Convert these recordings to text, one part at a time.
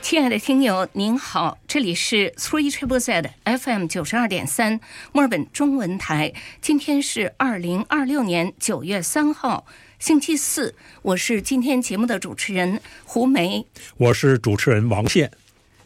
亲爱的听友您好，这里是 3ZZZ FM 92.3 墨尔本中文台。今天是2026年9月3号星期四，我是今天节目的主持人胡梅， 我是主持人王宪，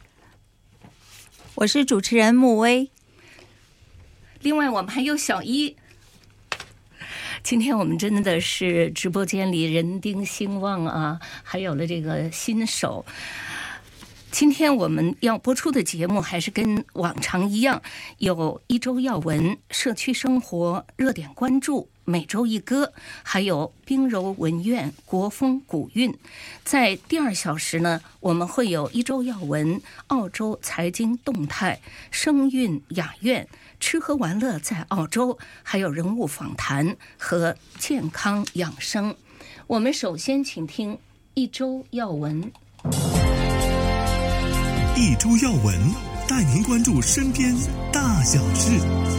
我是主持人穆薇， 另外我们还有小一。今天我们真的是直播间里人丁兴旺啊，还有了这个新手。今天我们要播出的节目还是跟往常一样，有一周要闻、社区生活热点关注、每周一歌，还有冰柔文苑、国风古韵。在第二小时呢，我们会有一周要闻、澳洲财经动态、声韵雅苑、吃喝玩乐在澳洲，还有人物访谈和健康养生。我们首先请听一周要闻。 一周要闻，带您关注身边大小事。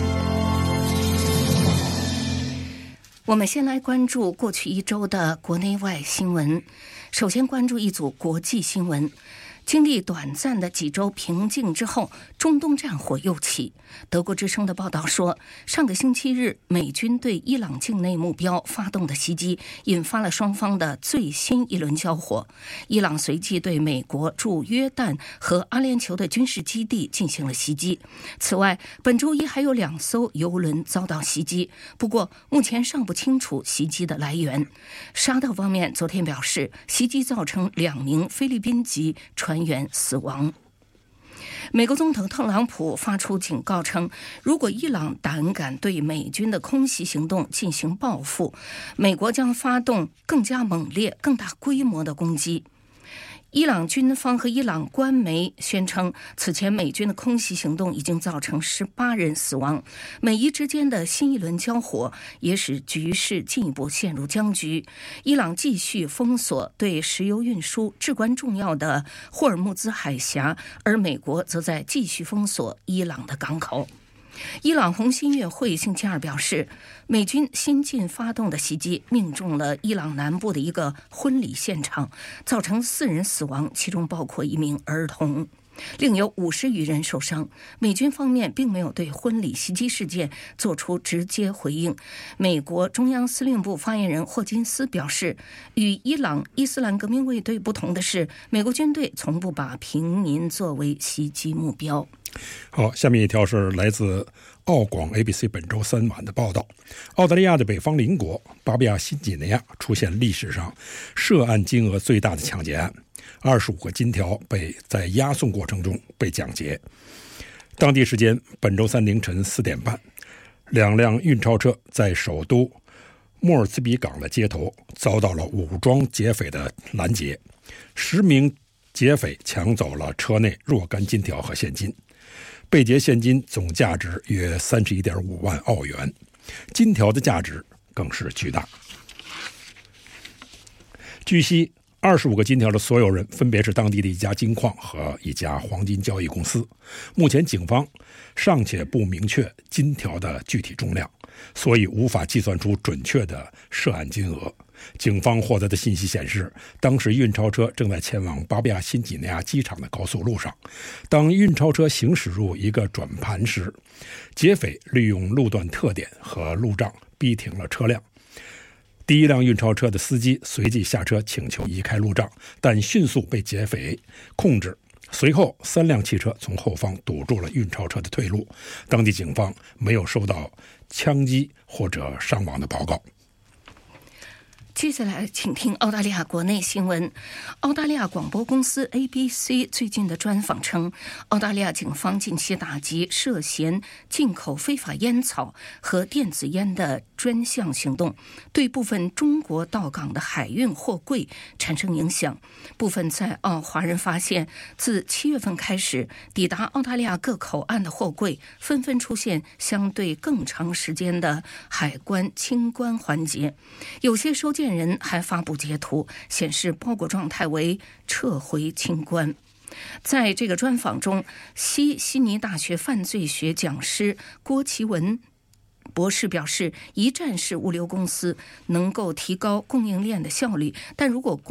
我们先来关注过去一周的国内外新闻。首先关注一组国际新闻。经历短暂的几周平静之后，中东战火又起。德国之声的报道说，上个星期日美军对伊朗境内目标发动的袭击，引发了双方的最新一轮交火。伊朗随即对美国驻约旦和阿联酋的军事基地进行了袭击。此外，本周一还有2艘油轮遭到袭击，不过目前尚不清楚袭击的来源。沙特方面昨天表示，袭击造成2名菲律宾籍船员死亡。美国总统特朗普发出警告称，如果伊朗胆敢对美军的空袭行动进行报复，美国将发动更加猛烈、更大规模的攻击。伊朗军方和伊朗官媒宣称，此前美军的空袭行动已经造成18人死亡。美伊之间的新一轮交火也使局势进一步陷入僵局。伊朗继续封锁对石油运输至关重要的霍尔木兹海峡，而美国则在继续封锁伊朗的港口。伊朗红新月会星期二表示，美军新近发动的袭击命中了伊朗南部的一个婚礼现场，造成4人死亡，其中包括1名儿童，另有50余人受伤。美军方面并没有对婚礼袭击事件做出直接回应。美国中央司令部发言人霍金斯表示，与伊朗伊斯兰革命卫队不同的是，美国军队从不把平民作为袭击目标。 好，下面一条是来自澳广 ABC 本周3晚的报道。澳大利亚的北方邻国巴布亚新几内亚出现历史上涉案金额最大的抢劫案，25个金条在押送过程中被抢劫。当地时间本周3凌晨4点半，2辆运钞车在首都莫尔兹比港的街头遭到了武装劫匪的拦截，10名劫匪抢走了车内若干金条和现金。被劫现金总价值约31.5万澳元，金条的价值更是巨大。据悉，25个金条的所有人分别是当地的一家金矿和一家黄金交易公司。目前警方尚且不明确金条的具体重量，所以无法计算出准确的涉案金额。警方获得的信息显示，当时运钞车正在前往巴布亚新几内亚机场的高速路上。当运钞车行驶入一个转盘时，劫匪利用路段特点和路障逼停了车辆。第一辆运钞车的司机随即下车请求移开路障，但迅速被劫匪控制。随后3辆汽车从后方堵住了运钞车的退路。当地警方没有收到枪击或者伤亡的报告。 接下来请听澳大利亚国内新闻。澳大利亚广播公司 ABC 最近的专访称，澳大利亚警方近期打击涉嫌进口非法烟草和电子烟的专项行动，对部分中国到港的海运货柜产生影响。部分在澳华人发现，自7月份开始，抵达澳大利亚各口岸的货柜纷纷出现相对更长时间的海关清关环节，有些收件人还发布截图，显示包裹状态为撤回清关。在这个专访中，悉尼大学犯罪学讲师郭其文博士表示，一站式物流公司能够提高供应链的效率，但如果